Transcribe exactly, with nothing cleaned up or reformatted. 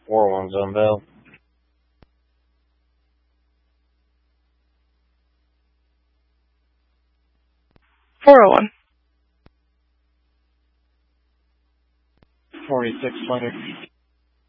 four oh one Zone Bell. four oh one. forty-six Leonard.